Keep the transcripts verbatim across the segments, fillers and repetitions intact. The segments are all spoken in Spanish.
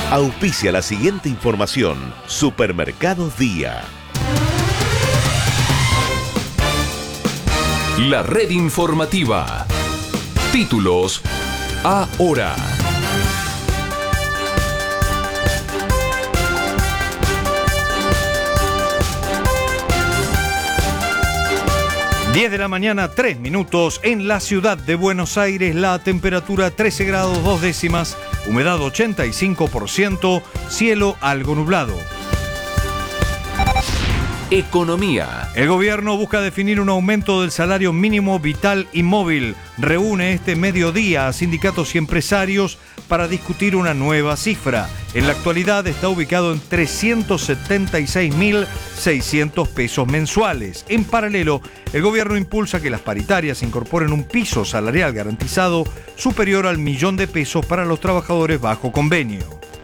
Auspicia la siguiente información. Supermercados Día. La red informativa. Títulos ahora. diez de la mañana, tres minutos. En la ciudad de Buenos Aires, la temperatura trece grados dos décimas, humedad ochenta y cinco por ciento, cielo algo nublado. Economía. El gobierno busca definir un aumento del salario mínimo vital y móvil. Reúne este mediodía a sindicatos y empresarios para discutir una nueva cifra. En la actualidad está ubicado en trescientos setenta y seis mil seiscientos pesos mensuales. En paralelo, el gobierno impulsa que las paritarias incorporen un piso salarial garantizado superior al millón de pesos para los trabajadores bajo convenio.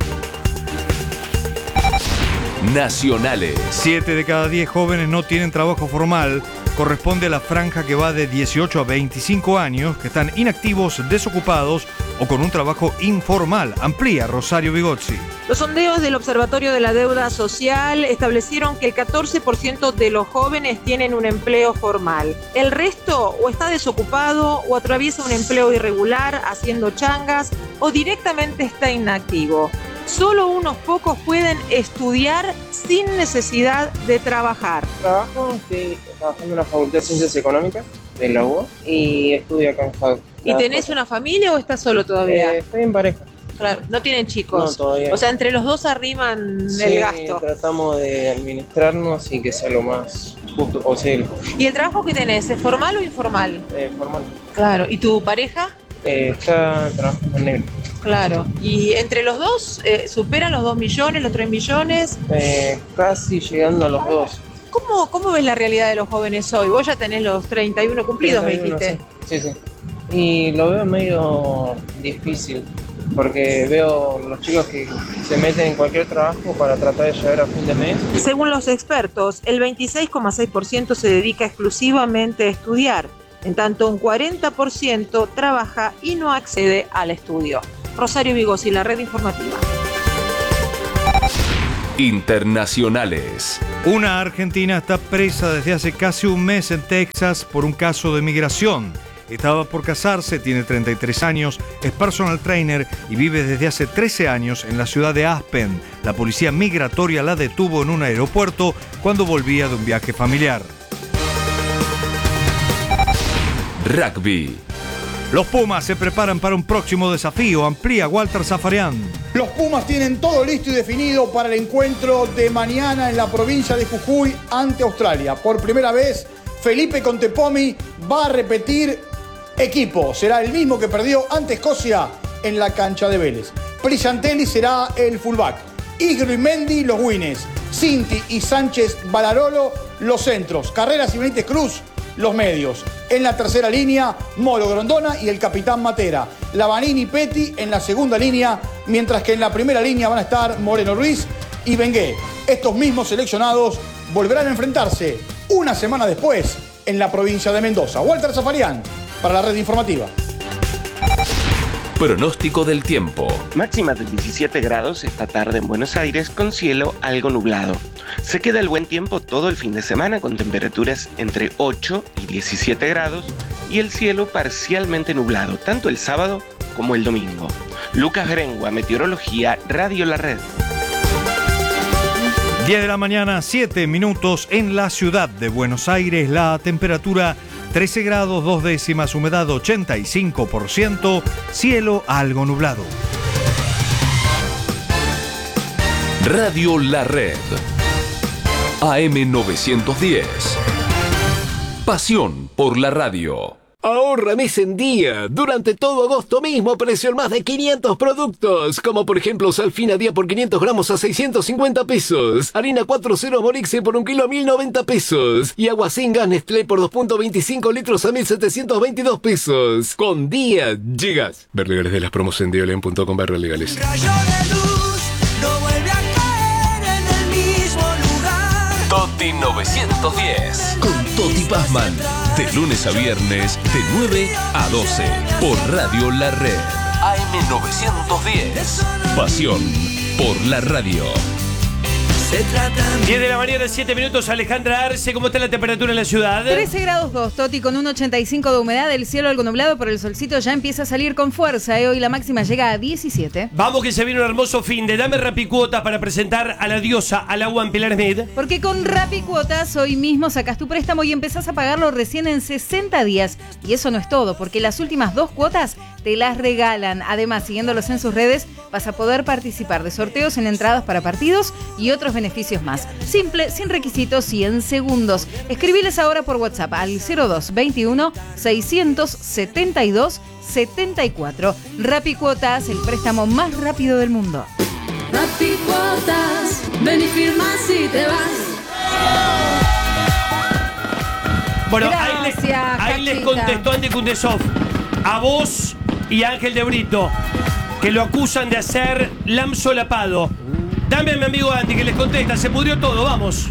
Nacionales. Siete de cada diez jóvenes no tienen trabajo formal. Corresponde a la franja que va de dieciocho a veinticinco años, que están inactivos, desocupados o con un trabajo informal. Amplía Rosario Vigozzi. Los sondeos del Observatorio de la Deuda Social establecieron que el catorce por ciento de los jóvenes tienen un empleo formal. El resto o está desocupado o atraviesa un empleo irregular haciendo changas o directamente está inactivo. Solo unos pocos pueden estudiar sin necesidad de trabajar. Trabajo, estoy trabajando en la Facultad de Ciencias Económicas de la U A y estudio acá en Facultad. ¿Y tenés una familia o estás solo todavía? Eh, estoy en pareja. Claro, no tienen chicos. No, todavía. O sea, entre los dos arriman Sí, el gasto. Tratamos de administrarnos y que sea lo más justo posible. ¿Y el trabajo que tenés, es formal o informal? Eh, formal. Claro. ¿Y tu pareja? Eh, está trabajando en negro. Claro. ¿Y entre los dos eh, superan los dos millones, los tres millones? Eh, casi llegando a los dos. ¿Cómo, ¿Cómo ves la realidad de los jóvenes hoy? Vos ya tenés los treinta y uno cumplidos, me treinta y uno, dijiste. Sí, sí, sí. Y lo veo medio difícil, porque veo los chicos que se meten en cualquier trabajo para tratar de llegar a fin de mes. Según los expertos, el veintiséis coma seis por ciento se dedica exclusivamente a estudiar, en tanto un cuarenta por ciento trabaja y no accede al estudio. Rosario Vigozzi, la red informativa. Internacionales. Una argentina está presa desde hace casi un mes en Texas por un caso de migración. Estaba por casarse, tiene treinta y tres años, es personal trainer y vive desde hace trece años en la ciudad de Aspen. La policía migratoria la detuvo en un aeropuerto cuando volvía de un viaje familiar. Rugby. Los Pumas se preparan para un próximo desafío, amplía Walter Zafarian. Los Pumas tienen todo listo y definido para el encuentro de mañana en la provincia de Jujuy ante Australia. Por primera vez, Felipe Contepomi va a repetir equipo. Será el mismo que perdió ante Escocia en la cancha de Vélez. Prisantelli será el fullback. Igro y Mendy los wings. Cinti y Sánchez Balarolo los centros. Carreras y Benítez Cruz los medios. En la tercera línea, Molo Grondona y el capitán Matera. Lavanini y Petty en la segunda línea, mientras que en la primera línea van a estar Moreno Ruiz y Bengué. Estos mismos seleccionados volverán a enfrentarse una semana después en la provincia de Mendoza. Walter Zafarian, para la red informativa. Pronóstico del tiempo. Máxima de diecisiete grados esta tarde en Buenos Aires con cielo algo nublado. Se queda el buen tiempo todo el fin de semana con temperaturas entre ocho y diecisiete grados y el cielo parcialmente nublado, tanto el sábado como el domingo. Lucas Grengua, Meteorología, Radio La Red. diez de la mañana, siete minutos en la ciudad de Buenos Aires. La temperatura trece grados dos décimas, humedad ochenta y cinco por ciento, cielo algo nublado. Radio La Red. A M novecientos diez. Pasión por la radio. Ahorra mes en día. Durante todo agosto mismo precio en más de quinientos productos. Como por ejemplo Salfina día por quinientos gramos a seiscientos cincuenta pesos. Harina cuatro cero Morixe por un kilo a mil noventa pesos. Y agua sin gas Nestlé por dos punto veinticinco litros a mil setecientos veintidós pesos. Con día llegas. Ver legales de las promos en diolen punto com barra legales. Toti novecientos diez. Con Toti Pazman. De lunes a viernes, de nueve a doce. Por Radio La Red. A M novecientos diez. Pasión por la radio. diez de la mañana, siete minutos. Alejandra Arce, ¿cómo está la temperatura en la ciudad? trece grados dos, Toti, con un ochenta y cinco de humedad, el cielo algo nublado, pero el solcito ya empieza a salir con fuerza. ¿eh? Hoy la máxima llega a diecisiete. Vamos que se viene un hermoso fin de Dame Rapicuotas para presentar a la diosa, a la Juan Pilar Smith. Porque con Rapicuotas hoy mismo sacas tu préstamo y empezás a pagarlo recién en sesenta días. Y eso no es todo, porque las últimas dos cuotas te las regalan. Además, siguiéndolos en sus redes, vas a poder participar de sorteos en entradas para partidos y otros beneficios más. Simple, sin requisitos y en segundos. Escribiles ahora por WhatsApp al cero dos veintiuno seiscientos setenta y dos setenta y cuatro. Rapicuotas, el préstamo más rápido del mundo. Rapicuotas, ven y firma si te vas. Bueno, Gracias, ahí, les, ahí les contestó Andy Kundesov a vos y a Ángel de Brito, que lo acusan de hacer lam solapado. Dame a mi amigo Andy que les contesta, se pudrió todo, vamos.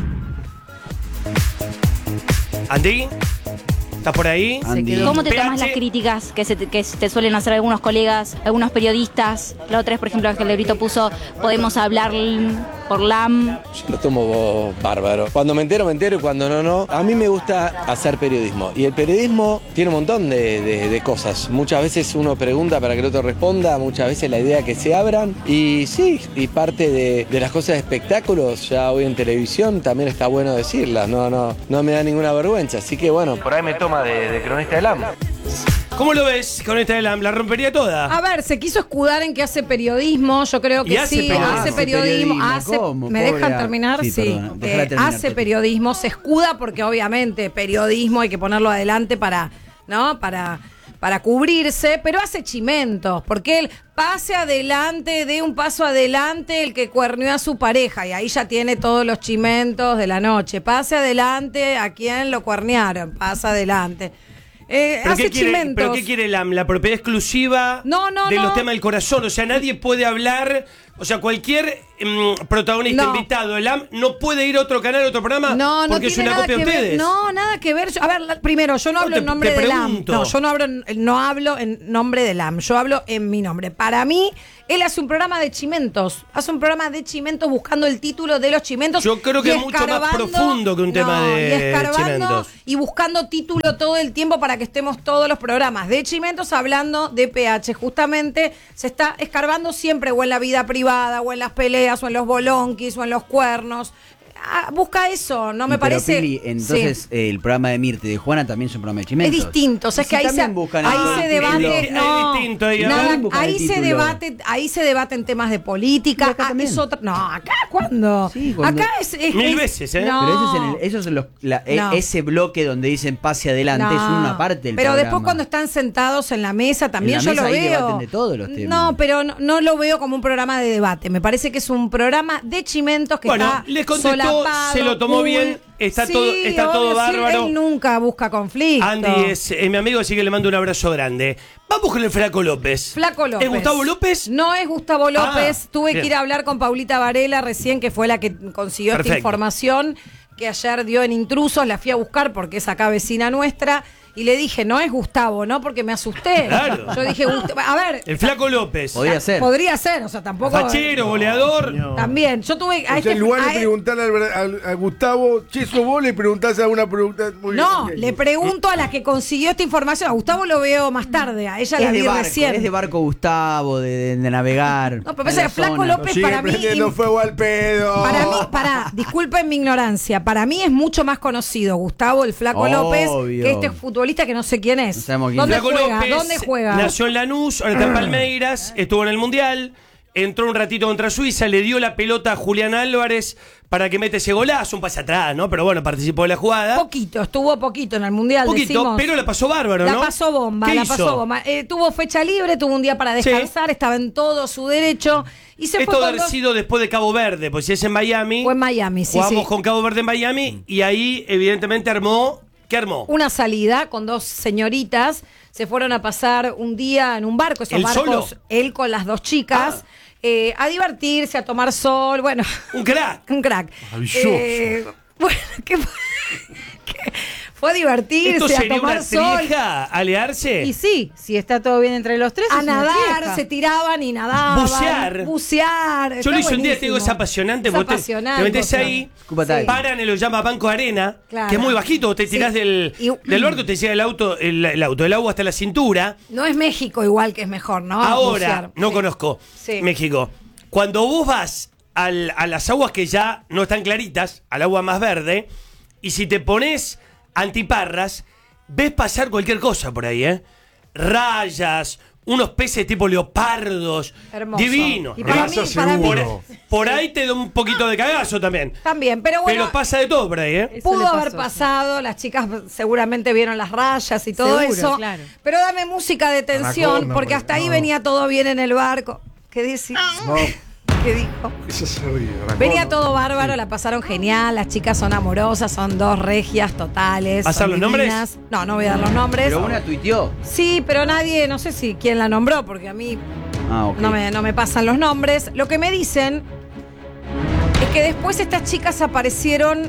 Andy, ¿estás por ahí? Andy. ¿Cómo te P H? tomas las críticas que, se te, que te suelen hacer algunos colegas, algunos periodistas? La otra vez, por ejemplo, Ángel de Brito puso, podemos hablar por LAM. Yo lo tomo bárbaro. Cuando me entero, me entero y cuando no, no. A mí me gusta hacer periodismo. Y el periodismo tiene un montón de, de, de cosas. Muchas veces uno pregunta para que el otro responda, muchas veces la idea es que se abran. Y sí, y parte de, de las cosas de espectáculos, ya hoy en televisión, también está bueno decirlas. No, no, no me da ninguna vergüenza. Así que bueno, por ahí me toma de, de cronista de LAM. ¿Cómo lo ves con esta de LAM? ¿La rompería toda? A ver, se quiso escudar en que hace periodismo. Yo creo que hace sí, periodismo. hace periodismo. Hace, ¿Cómo? ¿Me Pobre dejan a- terminar? Sí, Sí. perdona, déjala Eh, terminar, hace Toti. periodismo, se escuda porque obviamente periodismo hay que ponerlo adelante para, ¿no? Para, para cubrirse, pero hace chimentos, porque él pase adelante, dé un paso adelante el que cuernió a su pareja, y ahí ya tiene todos los chimentos de la noche. Pase adelante a quien lo cuernearon, pasa adelante. Eh, ¿Pero hace qué, quiere, chimentos. ¿Pero qué quiere LAM? ¿La propiedad exclusiva No, no, de no. los temas del corazón? O sea, nadie puede hablar. O sea, cualquier mm, protagonista No. invitado de LAM no puede ir a otro canal, a otro programa, No, no porque es tiene una nada copia que de ver. ustedes. No, nada que ver. Yo- a ver, la- primero, yo no No, hablo te- en nombre te de LAM. pregunto. No, yo no hablo, en- no hablo en nombre de LAM. Yo hablo en mi nombre. Para mí, él hace un programa de chimentos. Hace un programa de chimentos buscando el título de los chimentos. Yo creo que y es mucho más escarbando- profundo que un tema No, de y escarbando chimentos. y buscando título todo el tiempo para que estemos todos los programas de chimentos hablando de P H. Justamente se está escarbando siempre o en la vida privada, o en las peleas, o en los bolonquis, o en los cuernos. Ah, busca eso, no me Y pero, parece. Pili, entonces Sí. eh, el programa de Mirta y de Juana también es un programa de chimentos. Es distinto, o sea, es que Sí, ahí se, también buscan ahí el se título. debate, Es no, distinto ahí, nada, también buscan ahí el se título. debate, ahí se debaten temas de política, ah, es otra, no, acá cuándo, Sí, cuando- acá es, es- Mil es- veces, ¿eh? no. Pero eso es, en el- eso es en los- la- e- No. ese bloque donde dicen pase adelante, es No. una parte del Pero programa. después cuando están sentados en la mesa también En la yo lo mesa ahí veo. debaten de todos los temas. No, pero no, no lo veo como un programa de debate. Me parece que es un programa de chimentos que Bueno, está les contestó, solapado, se lo tomó cool. bien, está Sí, todo- está todo obvio, sí, bárbaro. él nunca busca conflicto. Andy es, es mi amigo, así que le mando un abrazo grande. Vamos con el Flaco López. Flaco López. ¿Es Gustavo López? No es Gustavo López. Ah, Tuve bien. que ir a hablar con Paulita Varela recién, que fue la que consiguió Perfecto. esta información que ayer dio en Intrusos. La fui a buscar porque es acá vecina nuestra. Y le dije, no es Gustavo, ¿no? Porque me asusté. Claro. Yo dije, Gust- a ver. El Flaco López. Podría ser. Podría ser, o sea, tampoco. Fachero, goleador. También. Yo tuve. a O sea, este- en lugar a de e- preguntarle al, al- a Gustavo, che, sos vos, le preguntás alguna pregunta. Muy No, bien. le pregunto a la que consiguió esta información. A Gustavo lo veo más tarde. A ella la Es vi de barco, recién. es de barco Gustavo, de, de- de navegar. No, pero en pasa la que Flaco zona. López Sigue para mí. prendiendo fuego al pedo. Para mí, para, disculpen mi ignorancia, para mí es mucho más conocido Gustavo el Flaco Obvio. López que este futbolista que no sé quién es. No sabemos quién ¿Dónde Flaco juega? López ¿Dónde juega? nació en Lanús, ahora está en Palmeiras, estuvo en el Mundial, entró un ratito contra Suiza, le dio la pelota a Julián Álvarez para que mete ese golazo, un pase atrás, ¿no? Pero bueno, participó de la jugada. Poquito, estuvo poquito en el Mundial, Poquito, decimos. pero la pasó bárbaro, La ¿no? pasó bomba, ¿Qué la hizo? pasó bomba. Eh, tuvo fecha libre, tuvo un día para descansar, estaba en todo su derecho y se Esto fue debe con haber dos- sido después de Cabo Verde, pues si es en Miami. Fue en Miami, sí, Jugamos sí. con Cabo Verde en Miami y ahí evidentemente armó. ¿Qué armó? una salida con dos señoritas, se fueron a pasar un día en un barco, esos ¿Él barcos, solo? él con las dos chicas, eh, a divertirse, a tomar sol, bueno. Un crack. Un crack. Maravilloso. Eh, bueno, ¿qué, qué- Fue a divertirse, ¿Esto a sería tomar una sol. trieja, alearse? Y sí, si está todo bien entre los tres. A es una nadar, trieja. se tiraban y nadaban. Bucear. Bucear. Yo está lo hice un día, te digo, es buenísimo. apasionante. Es vos te- apasionante, Te metes José. ahí, Scuba diving. paran y lo llama Banco Arena, Claro. que es muy bajito. Vos te Sí. tirás del, Y- del barco, te llega el auto, el, el auto, el agua hasta la cintura. No es México igual que es mejor, ¿no? Ahora, Bucear. no Sí. conozco Sí. México. Cuando vos vas al- a las aguas que ya no están claritas, al agua más verde, y si te pones antiparras, ves pasar cualquier cosa por ahí, ¿eh? Rayas, unos peces tipo leopardos. Hermoso. Divino. Y para mí, para mí- Por, por ahí te da un poquito de cagazo también. También, pero bueno. Pero pasa de todo por ahí, ¿eh? Eso Pudo le pasó, haber sí. pasado, las chicas seguramente vieron las rayas y todo Seguro, eso. claro. Pero dame música de tensión, Anaconda, porque por hasta ahí no. venía todo bien en el barco. ¿Qué dice? No, ¿Qué dijo? eso se ríe. Anaconda. Venía todo bárbaro, la pasaron genial, las chicas son amorosas, son dos regias totales. ¿Vas a son dar los nombres? divinas. No, no voy a dar los nombres. Pero una tuiteó. Sí, pero nadie, no sé si quién la nombró, porque a mí Ah, ok. no me, no me pasan los nombres. Lo que me dicen es que después estas chicas aparecieron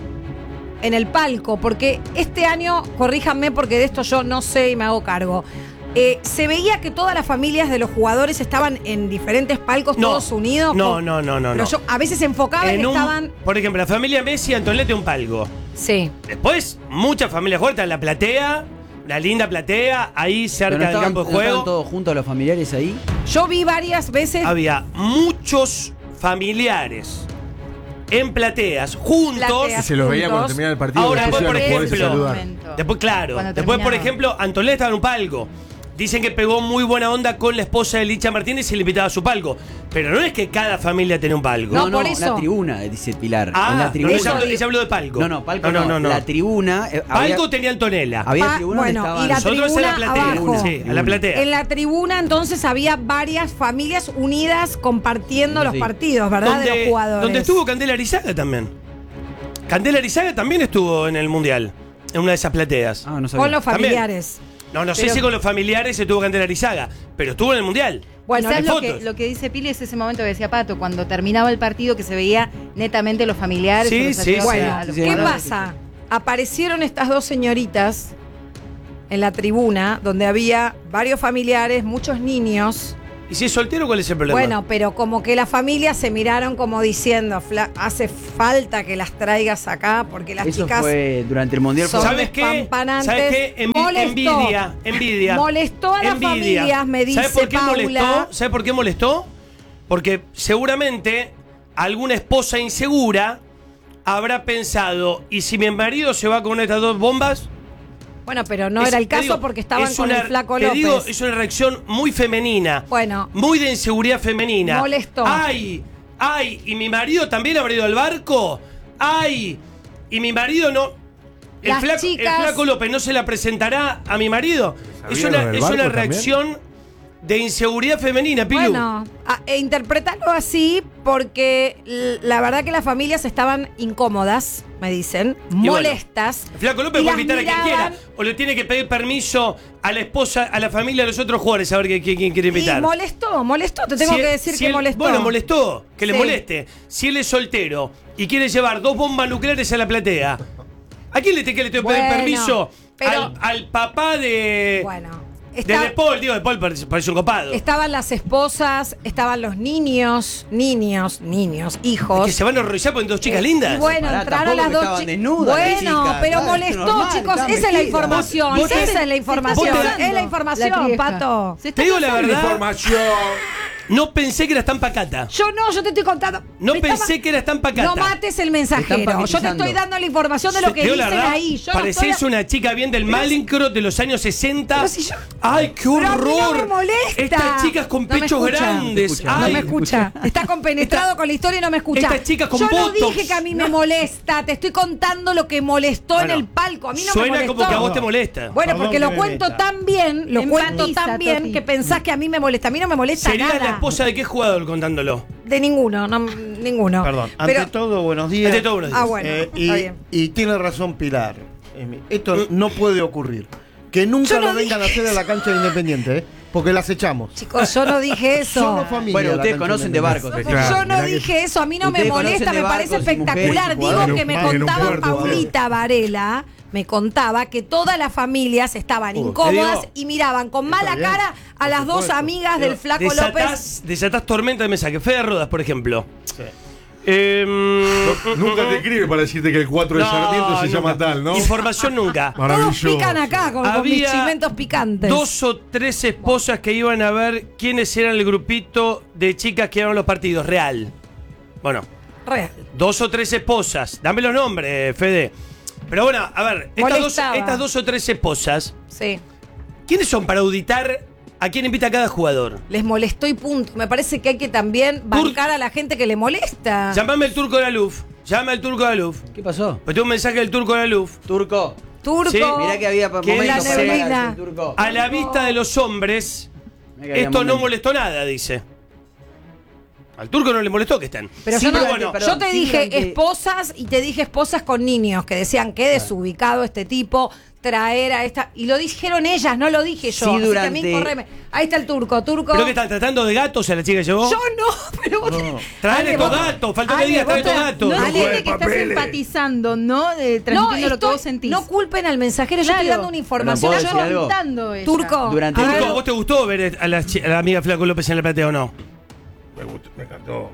en el palco, porque este año, corríjanme porque de esto yo no sé y me hago cargo, eh, se veía que todas las familias de los jugadores estaban en diferentes palcos, No. todos unidos. No, con- no, no, no. Pero no. yo a veces se enfocaba en En que un- estaban... Por ejemplo, la familia Messi y Antonete un palco. Sí. Después, muchas familias juegan, la platea, la linda platea, ahí Pero cerca no del estaban, campo de no estaban juego. todos juntos los familiares ahí. Yo vi varias veces... Había muchos familiares en plateas, juntos. Plateas. Y se los veía cuando Juntos. terminaba el partido. Ahora, después después, iban por los jugadores a ejemplo, saludar. Después, claro. Cuando Después, por terminaba. ejemplo, Antonella estaba en un palco. Dicen que pegó muy buena onda con la esposa de Licha Martínez y le invitaba a su palco. Pero no es que cada familia tenía un palco. No, por eso. La tribuna, dice Pilar. Ah, en la no, tribuna. ella, habló, ella habló de palco. No, no, palco no, no, no. no. La tribuna. eh, había- Palco tenía Antonella. Había Pa- tribuna donde bueno, estaban- y la Nosotros en la tribuna platea. abajo. Sí, a la platea. En la tribuna entonces había varias familias unidas compartiendo los Sí. partidos, ¿verdad? de los jugadores. donde estuvo Candela Arizaga también. Candela Arizaga también estuvo en el Mundial, en una de esas plateas. Ah, no sabía. Con los También. familiares. No, no sé Pero- si con los familiares estuvo Candela Arizaga, pero estuvo en el Mundial. Bueno, Quizás hay lo que, fotos. lo que dice Pili es ese momento que decía Pato, cuando terminaba el partido que se veía netamente los familiares. Sí, o los sí, allegados sí. a los Sí, ¿Qué sí, jugadores. pasa? Aparecieron estas dos señoritas en la tribuna donde había varios familiares, muchos niños. ¿Y si es soltero, cuál es el problema? Bueno, pero como que las familias se miraron como diciendo, "Fla- hace falta que las traigas acá porque las Eso chicas fue durante el mundial. son fue- ¿Sabes qué? despampanantes". ¿Sabes qué? Envi- Molestó. envidia, envidia. Molestó a las Envidia. familias, me dice ¿Sabe por qué Paula. molestó? ¿Sabe por qué molestó? Porque seguramente alguna esposa insegura habrá pensado, ¿y si mi marido se va con una de estas dos bombas? Bueno, pero no Es- era el te caso digo, porque estaban es con una- el flaco te López. digo, es una reacción muy femenina. Bueno. Muy de inseguridad femenina. Molestó. ¡Ay! ¡Ay! ¿Y mi marido también habrá ido al barco? ¡Ay! ¿Y mi marido no? ¿El, Las flaco, chicas- ¿El flaco López no se la presentará a mi marido? ¿Sabía Es lo una, del es barco una también? reacción de inseguridad femenina, Pilu. Bueno, a- e interpretarlo así porque l- la verdad que las familias estaban incómodas, me dicen, bueno, molestas. El flaco López y puede las invitar a quien miraban. quiera. O le tiene que pedir permiso a la esposa, a la familia, a los otros jugadores, a ver quién, quién quiere Y invitar. molestó, molestó, te tengo Si que él- decir si que él- molestó. Bueno, molestó, que le Sí. moleste. Si él es soltero y quiere llevar dos bombas nucleares a la platea, ¿a quién le, te- que le tengo que pedir Bueno, permiso? pero- al, al papá de. Bueno, de está- De Paul, digo, De Paul parece, parece un copado. estaban las esposas, estaban los niños, niños, niños, hijos. Que se van a horrorizar porque dos chicas lindas. Y bueno, Pará, entraron tampoco las que dos estaban chi- desnudas las Bueno, chicas, pero claro, molestó, normal, chicos. estaban Esa es la vestidas. información. Vos- vos te- esa es la información. vos te- Es la La información, trieja. Pato. Se está Te digo la pasando. verdad. Información. No pensé que eras tan pacata. Yo no, yo te estoy contando. No Me pensé estaba- que eras tan pacata. No mates el mensajero. Te están Yo te paquetizando. estoy dando la información de lo Se- que te digo la dicen verdad, ahí. Yo no parecés estoy- una chica bien del Malincro de los años sesenta. Pero si yo- ¡Ay, qué Pero a mí horror! no me molesta. Estas chicas con No me pechos escucha. grandes. No Ay, me escucha. Está compenetrado con la historia y no me escucha. Estas chicas con Yo no botox. dije que a mí me molesta. Te estoy contando lo que molestó Bueno, en el palco. A mí no suena me molestó. como que a vos te molesta. Bueno, Perdón porque que lo me cuento meta. tan bien, lo Empatiza, cuento tan bien Toti. que pensás que a mí me molesta. A mí no me molesta ¿Serías nada. la esposa de qué jugador contándolo? De ninguno, no, ninguno. Perdón, Pero- ante todo, buenos días. Ante todo, buenos días. Ah, bueno, Eh, está y, bien. y tiene razón Pilar. Eh, Esto no puede ocurrir. Que nunca Yo no lo vengan a dije hacer a la cancha de Independiente, ¿eh? Porque las echamos. Chicos, yo no dije eso. Somos familia. Bueno, la ustedes cancha conocen de Independiente. barcos. Claro, Yo no mirá que- dije eso, a mí no me Ustedes conocen molesta, de me parece barcos y mujeres y espectacular. Digo jugadores. que me En un contaba puerto, Paulita Varela, me contaba que todas las familias estaban Uh, incómodas te digo, y miraban con mala bien, cara a las dos supuesto. amigas del Flaco desatás, López. Desatás tormenta de mensaje. Fede Rodas, por ejemplo. Eh, Nunca te escribe para decirte que el cuatro de No, Sarmiento se nunca. llama tal, ¿no? Información nunca. Todos Maravilloso. pican acá con, con mis Había chimentos picantes. dos o tres esposas que iban a ver quiénes eran el grupito de chicas que iban a los partidos. Real. Bueno. Real. Dos o tres esposas. Dame los nombres, Fede. Pero bueno, a ver, estas dos, Molestaba. estas dos o tres esposas, Sí. ¿quiénes son para auditar a quién invita cada jugador? Les molestó y punto. Me parece que hay que también bancar a la gente que le molesta. Llamame al turco de la Luf. Llama al turco de la Luf. ¿Qué pasó? Pues tengo un mensaje del turco de la Luf. Turco. Turco. Sí. Mirá que había Que momentos dice, para neblina. hablar del Turco. a la vista de los hombres, Mirá que había esto no momentos. molestó nada, dice. Al turco no le molestó que estén. Pero Sí, yo, no- pero bueno, perdón, yo te sí, dije durante- esposas y te dije esposas con niños que decían que desubicado este tipo, traer a esta. Y lo dijeron ellas, no lo dije yo. Sí, Así que a durante- mí correme. Ahí está el turco, turco. ¿Pero que están tratando de gatos a la chica que llevó? Yo no, pero vos. Traer Ale, estos vos- gatos, faltó que Ale, digas, vos traer estos te- gatos. No No es juegue que estás papeles. empatizando, ¿no? Eh, No, transmitiendo lo que estoy- vos sentís. no culpen al mensajero, yo estoy Claro. dando una información. Perdón, Está ¿puedo decir algo? contando ella. Turco, Durante a el- ver, Turco, ¿vos te gustó ver a la, chi- a la amiga Flaco López en la platea o no? Me gustó, me encantó.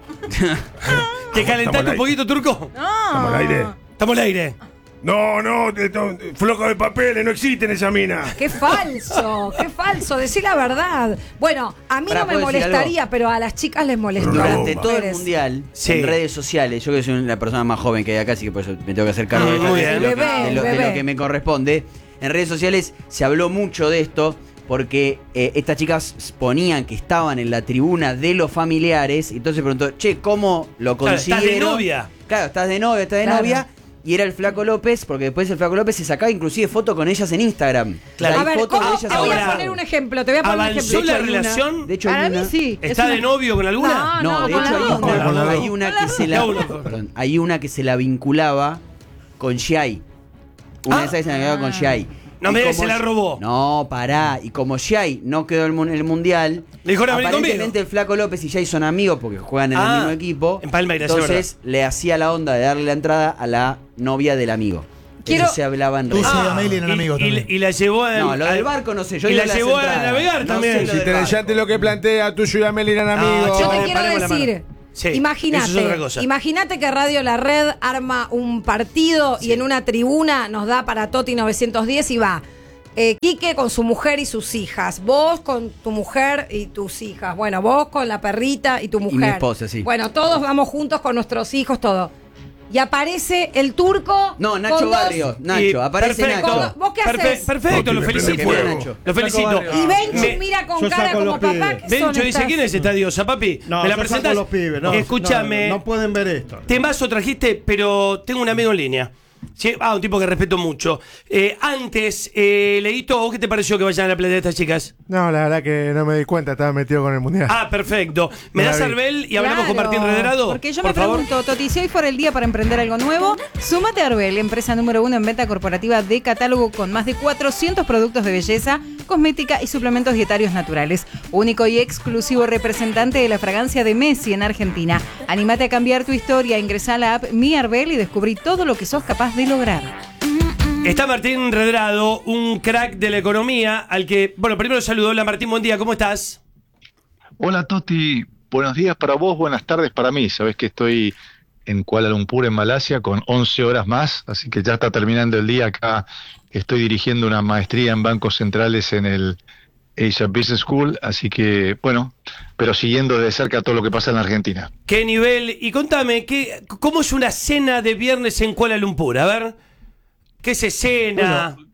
¿Te calentaste al un poquito, Turco? ¿Estamos al aire? Estamos al aire. No, no, te- to- floco de papeles, no existen esa mina. qué falso, qué falso, decí la verdad. Bueno, a mí Pará, no me ¿puedo decir molestaría, pero a las chicas les molestó. Durante a las todo el mujeres. mundial, Sí. en redes sociales, yo que soy la persona más joven que hay acá, así que por eso me tengo que hacer cargo Ah, de, muy de bien. lo, Bebé, de lo- de bebé. lo que me corresponde. En redes sociales se habló mucho de esto porque eh, estas chicas ponían que estaban en la tribuna de los familiares, y entonces preguntó, che, ¿cómo lo Claro, estás de consiguieron? novia. Claro, estás de novia, estás de Claro. novia. Y era el Flaco López, porque después el Flaco López se sacaba inclusive foto con ellas en Instagram. Claro. O sea, A hay ver, fotos ¿cómo? de ellas te voy a ahora. poner un ejemplo, te voy a poner un ¿Avanzó ejemplo. la hay una- relación? De hecho, hay Para una- mí sí. ¿Está Es de una- novio con alguna? No, No, no, de con hecho la hay dos. una, Con la dos. hay una Con la que se dos. la, Cada uno. perdón, hay una que se la vinculaba con Shai. Una Ah. de esas que se la vinculaba con Shai. No Y me digas como se la Sh- robó. No, pará. Y como Shai no quedó en el, mun- el mundial, Le dijo, "Ahora vení aparentemente conmigo". el Flaco López y Shai son amigos porque juegan en Ah, el mismo equipo. en Palmeiras, es Entonces le hacía la onda de darle la entrada a la novia del amigo. Quiero- Eso se hablaba en Tú redes. sí, Amelie eran y, amigos y- también. y la llevó a. No, lo a- del barco no sé. Yo y digo la las llevó a entradas. navegar No también. sé lo Si del te barco. ya te lo que plantea, tuyo y Amelie eran No, amigos. Yo No, te eh, quiero paremos la decir, mano. Sí, eso es otra imagínate, cosa. imagínate que Radio La Red arma un partido y en una tribuna nos da para Toti novecientos diez y va eh, Quique con su mujer y sus hijas, vos con tu mujer y tus hijas, bueno, vos con la perrita y tu mujer. mi esposa, sí. Bueno, todos vamos juntos con nuestros hijos, todo. Y aparece el turco. No, Nacho con dos- Barrios. Nacho, Y- aparece perfecto. Nacho. ¿Vos qué Perfe- haces? Perfecto, lo No, tiene felicito. fuego. Nacho. Lo felicito. Barrios. Y Benchu Me- mira con yo cara saco como los papá. pibes. ¿Qué son Bencho dice, estas? ¿quién es esta diosa, papi? No, ¿Me la yo saco presentás? los pibes, no. Escúchame. No, no pueden ver esto. Temazo trajiste, pero tengo un amigo en línea. Sí, ah, un tipo que respeto mucho. Eh, antes, eh, Leito, ¿vos qué te pareció que vayan a la playa de estas chicas? No, la verdad que no me di cuenta, estaba metido con el mundial. Ah, perfecto. ¿Me Me das la vi. Arbel y hablamos con Claro, Martín Redrado? Porque yo Por me favor. pregunto, Toti, si hoy fuera el día para emprender algo nuevo, súmate a Arbel, empresa número uno en venta corporativa de catálogo con más de cuatrocientos productos de belleza, cosmética y suplementos dietarios naturales. Único y exclusivo representante de la fragancia de Messi en Argentina. Anímate a cambiar tu historia, ingresá a la app Mi Arbel y descubrí todo lo que sos capaz de lograr. Está Martín Redrado, un crack de la economía, al que, bueno, primero saludo. Hola Martín, buen día, ¿cómo estás? Hola Toti, buenos días para vos, buenas tardes para mí. Sabés que estoy en Kuala Lumpur, en Malasia, con once horas más, así que ya está terminando el día acá. Estoy dirigiendo una maestría en bancos centrales en el Asia Business School, así que, bueno, pero siguiendo de cerca todo lo que pasa en la Argentina. ¿Qué nivel? Y contame, ¿qué, ¿cómo es una cena de viernes en Kuala Lumpur? A ver, ¿qué se cena? Bueno,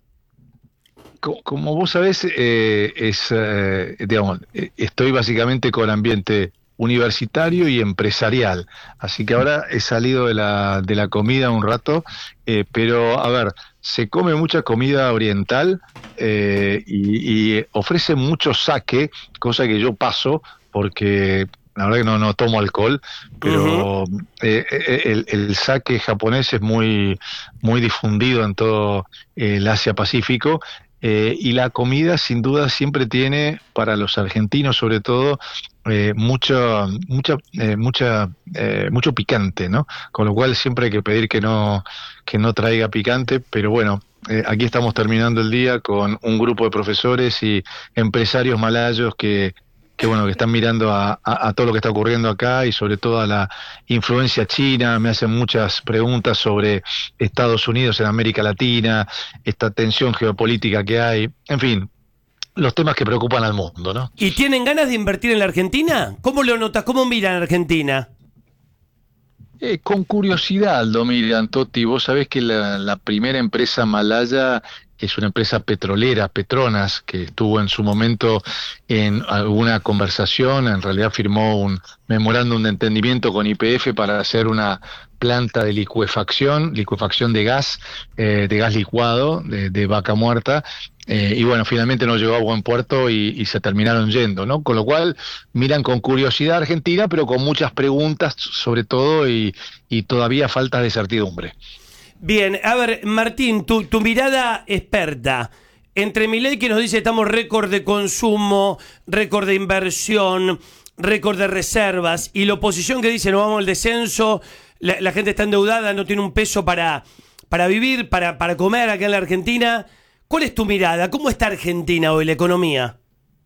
Co- Como vos sabés, eh, es, eh, digamos, eh, estoy básicamente con ambiente universitario y empresarial, así que ahora he salido de la, de la comida un rato, eh, pero a ver, se come mucha comida oriental eh, y, y ofrece mucho sake, cosa que yo paso porque la verdad que no, no tomo alcohol, pero uh-huh. eh, eh, el, el sake japonés es muy, muy difundido en todo el Asia Pacífico. Eh, y la comida sin duda siempre tiene, para los argentinos sobre todo, eh, mucho, mucha, eh, mucha, eh, mucho picante, ¿no? Con lo cual siempre hay que pedir que no, que no traiga picante, pero bueno, eh, aquí estamos terminando el día con un grupo de profesores y empresarios malayos que que bueno, que están mirando a, a, a todo lo que está ocurriendo acá y sobre todo a la influencia china. Me hacen muchas preguntas sobre Estados Unidos en América Latina, esta tensión geopolítica que hay, en fin, los temas que preocupan al mundo, ¿no? ¿Y tienen ganas de invertir en la Argentina? ¿Cómo lo notas? ¿Cómo miran a Argentina? Eh, con curiosidad lo miran, Toti. Vos sabés que la, la primera empresa malaya es una empresa petrolera, Petronas, que estuvo en su momento en alguna conversación, en realidad firmó un memorándum de entendimiento con Y P F para hacer una planta de licuefacción, licuefacción de gas, eh, de gas licuado, de, de vaca muerta, eh, y bueno, finalmente no llegó a buen puerto y, y se terminaron yendo, ¿no? Con lo cual miran con curiosidad a Argentina, pero con muchas preguntas sobre todo y, y todavía falta de certidumbre. Bien, a ver, Martín, tu, tu mirada experta. Entre Milei, que nos dice estamos récord de consumo, récord de inversión, récord de reservas, y la oposición que dice no vamos al descenso, la, la gente está endeudada, no tiene un peso para, para vivir, para, para comer acá en la Argentina. ¿Cuál es tu mirada? ¿Cómo está Argentina hoy, la economía?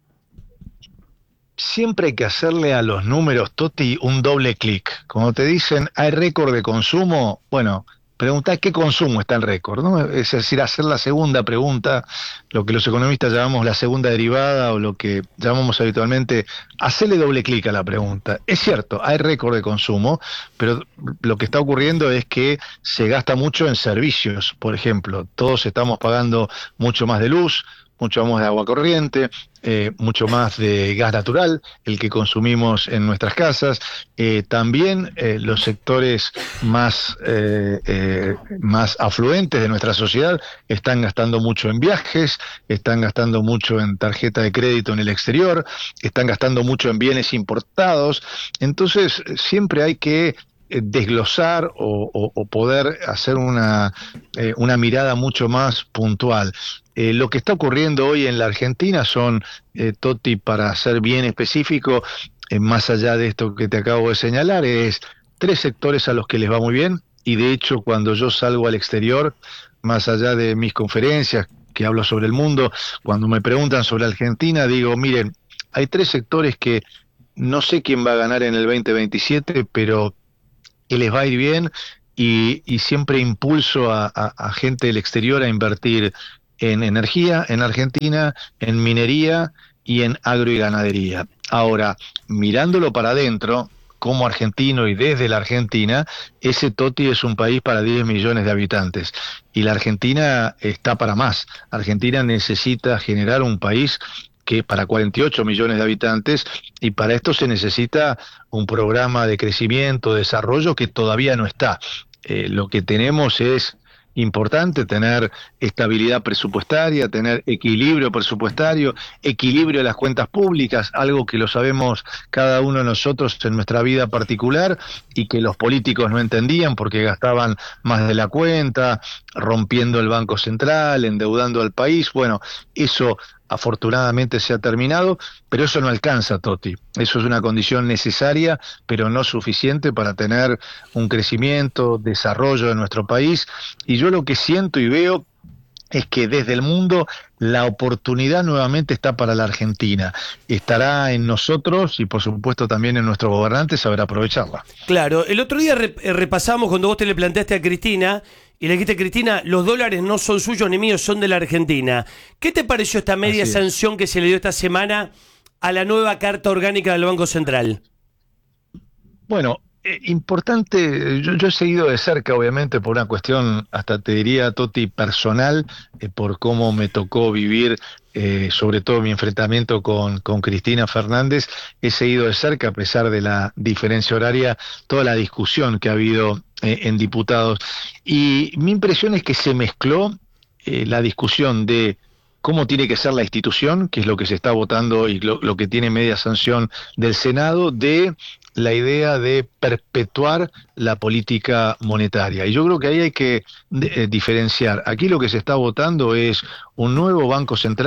Siempre hay que hacerle a los números, Toti, un doble clic. Cuando te dicen hay récord de consumo, bueno, preguntar qué consumo está en récord, ¿no? Es decir, hacer la segunda pregunta, lo que los economistas llamamos la segunda derivada o lo que llamamos habitualmente, hacerle doble clic a la pregunta. Es cierto, hay récord de consumo, pero lo que está ocurriendo es que se gasta mucho en servicios, por ejemplo. Todos estamos pagando mucho más de luz, mucho más de agua corriente, eh, mucho más de gas natural, el que consumimos en nuestras casas. Eh, también eh, los sectores más, eh, eh, más afluentes de nuestra sociedad están gastando mucho en viajes, están gastando mucho en tarjeta de crédito en el exterior, están gastando mucho en bienes importados. Entonces, siempre hay que desglosar o, o, o poder hacer una, eh, una mirada mucho más puntual. Eh, lo que está ocurriendo hoy en la Argentina son, eh, Toti, para ser bien específico, eh, más allá de esto que te acabo de señalar, es tres sectores a los que les va muy bien, y de hecho cuando yo salgo al exterior, más allá de mis conferencias que hablo sobre el mundo, cuando me preguntan sobre Argentina, digo, miren, hay tres sectores que no sé quién va a ganar en el veinte veintisiete, pero que les va a ir bien, y, y siempre impulso a, a, a gente del exterior a invertir en energía en Argentina, en minería y en agro y ganadería. Ahora, mirándolo para adentro, como argentino y desde la Argentina, ese Toti es un país para diez millones de habitantes, y la Argentina está para más. Argentina necesita generar un país que para cuarenta y ocho millones de habitantes, y para esto se necesita un programa de crecimiento, desarrollo que todavía no está. Eh, lo que tenemos es importante tener estabilidad presupuestaria, tener equilibrio presupuestario, equilibrio de las cuentas públicas, algo que lo sabemos cada uno de nosotros en nuestra vida particular y que los políticos no entendían porque gastaban más de la cuenta, rompiendo el Banco Central, endeudando al país. Bueno, eso afortunadamente se ha terminado, pero eso no alcanza, Toti. Eso es una condición necesaria, pero no suficiente para tener un crecimiento, desarrollo de nuestro país. Y yo lo que siento y veo es que desde el mundo la oportunidad nuevamente está para la Argentina. Estará en nosotros y por supuesto también en nuestros gobernantes saber aprovecharla. Claro, el otro día re- repasamos cuando vos te le planteaste a Cristina y le dijiste, Cristina, los dólares no son suyos ni míos, son de la Argentina. ¿Qué te pareció esta media sanción que se le dio esta semana a la nueva Carta Orgánica del Banco Central? Bueno, eh, importante, yo, yo he seguido de cerca, obviamente, por una cuestión, hasta te diría, Toti, personal, eh, por cómo me tocó vivir, eh, sobre todo mi enfrentamiento con, con Cristina Fernández. He seguido de cerca, a pesar de la diferencia horaria, toda la discusión que ha habido eh, en diputados. Y mi impresión es que se mezcló eh, la discusión de cómo tiene que ser la institución, que es lo que se está votando y lo, lo que tiene media sanción del Senado, de la idea de perpetuar la política monetaria. Y yo creo que ahí hay que eh, diferenciar. Aquí lo que se está votando es un nuevo Banco Central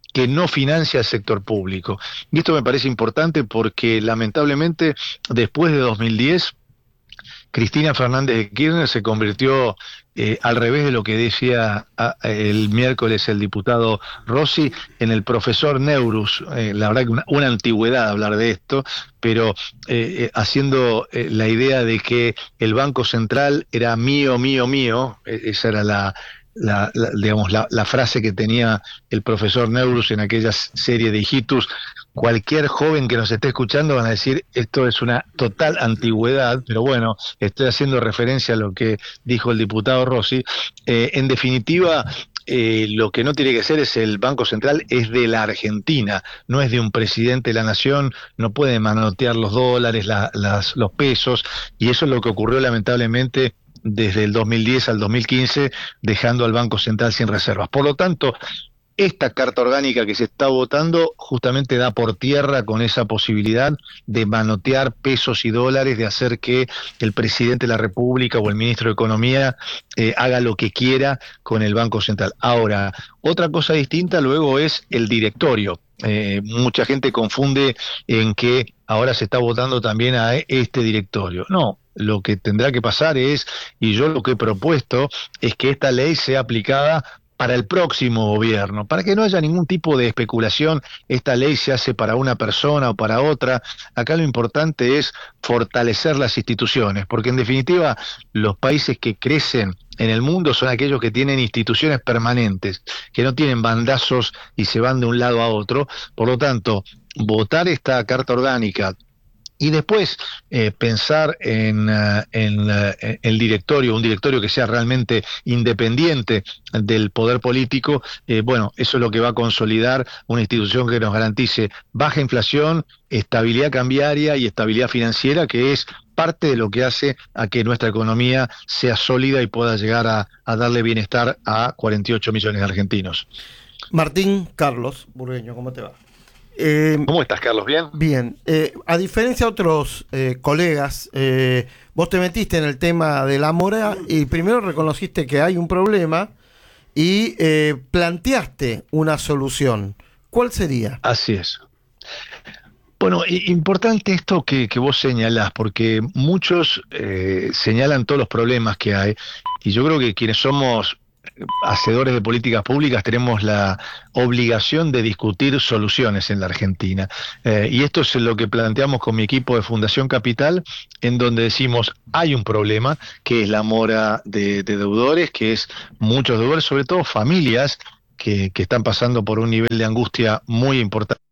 que no financia el sector público. Y esto me parece importante porque lamentablemente después de dos mil diez, Cristina Fernández de Kirchner se convirtió eh, al revés de lo que decía a, el miércoles el diputado Rossi, en el profesor Neurus. Eh, la verdad que una, una antigüedad hablar de esto, pero eh, eh, haciendo eh, la idea de que el Banco Central era mío, mío, mío. Eh, esa era la... La, la, digamos, la, la frase que tenía el profesor Neurus en aquella serie de hijitus. Cualquier joven que nos esté escuchando van a decir, esto es una total antigüedad, pero bueno, estoy haciendo referencia a lo que dijo el diputado Rossi. Eh, en definitiva, eh, lo que no tiene que ser es el Banco Central, es de la Argentina, no es de un presidente de la nación, no puede manotear los dólares, la, las, los pesos, y eso es lo que ocurrió lamentablemente desde el dos mil diez al dos mil quince, dejando al Banco Central sin reservas. Por lo tanto, esta carta orgánica que se está votando justamente da por tierra con esa posibilidad de manotear pesos y dólares, de hacer que el presidente de la República o el ministro de Economía eh, haga lo que quiera con el Banco Central. Ahora, otra cosa distinta luego es el directorio. Eh, mucha gente confunde en que ahora se está votando también a este directorio. No, lo que tendrá que pasar es, y yo lo que he propuesto, es que esta ley sea aplicada para el próximo gobierno, para que no haya ningún tipo de especulación. Esta ley se hace para una persona o para otra. Acá lo importante es fortalecer las instituciones, porque en definitiva los países que crecen en el mundo son aquellos que tienen instituciones permanentes, que no tienen bandazos y se van de un lado a otro. Por lo tanto, votar esta carta orgánica y después eh, pensar en, uh, en uh, el directorio, un directorio que sea realmente independiente del poder político, eh, bueno, eso es lo que va a consolidar una institución que nos garantice baja inflación, estabilidad cambiaria y estabilidad financiera, que es parte de lo que hace a que nuestra economía sea sólida y pueda llegar a, a darle bienestar a cuarenta y ocho millones de argentinos. Martín, Carlos Burgueño, ¿cómo te va? Eh, ¿Cómo estás, Carlos? ¿Bien? Bien. Eh, a diferencia de otros eh, colegas, eh, vos te metiste en el tema de la mora y primero reconociste que hay un problema y eh, planteaste una solución. ¿Cuál sería? Así es. Bueno, importante esto que, que vos señalás, porque muchos eh, señalan todos los problemas que hay, y yo creo que quienes somos hacedores de políticas públicas tenemos la obligación de discutir soluciones en la Argentina. Eh, y esto es lo que planteamos con mi equipo de Fundación Capital, en donde decimos, hay un problema, que es la mora de, de deudores, que es muchos deudores, sobre todo familias que, que están pasando por un nivel de angustia muy importante.